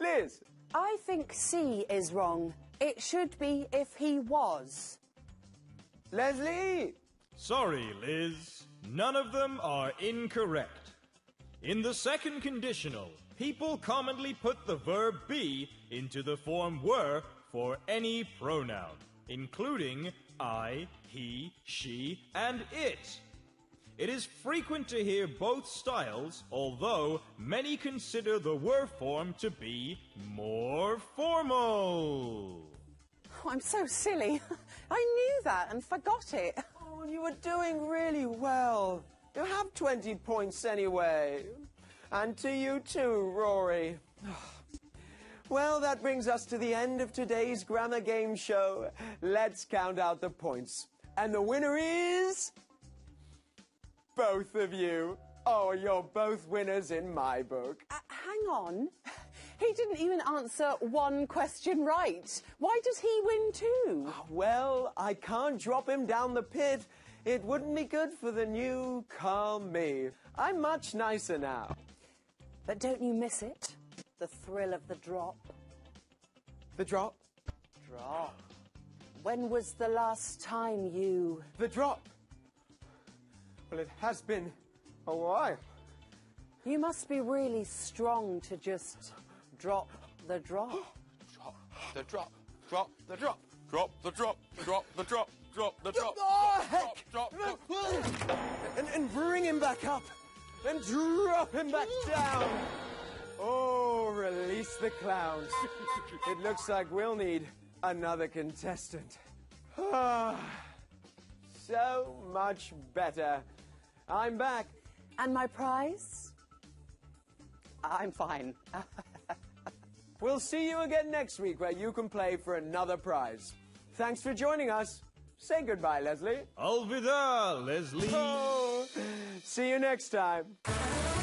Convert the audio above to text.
is? I think C is wrong. It should be if he was. Leslie! Sorry, Liz. None of them are incorrect. In the second conditional, people commonly put the verb be into the form were for any pronoun, including I, he, she, and it. It is frequent to hear both styles, although many consider the were form to be more formal. Oh, I'm so silly. I knew that and forgot it. Oh, you were doing really well. You have 20 points anyway. And to you too, Rory. Well, that brings us to the end of today's grammar game show. Let's count out the points. And the winner is... both of you. Oh, you're both winners in my book. Hang on. He didn't even answer one question right. Why does he win too? Well, I can't drop him down the pit. It wouldn't be good for the new calm me. I'm much nicer now. But don't you miss it? The thrill of the drop. The drop? Drop. When was the last time you... The drop. Well, it has been a while. You must be really strong to just drop the drop. Drop the drop. Drop the drop. Drop the drop. Drop the drop. Drop the drop. Oh, drop, heck! drop. And bring him back up. And drop him back down. Oh, release the clowns. It looks like we'll need another contestant. So much better. I'm back. And my prize? I'm fine. We'll see you again next week where you can play for another prize. Thanks for joining us. Say goodbye, Leslie. Alvida, Leslie. Oh, see you next time.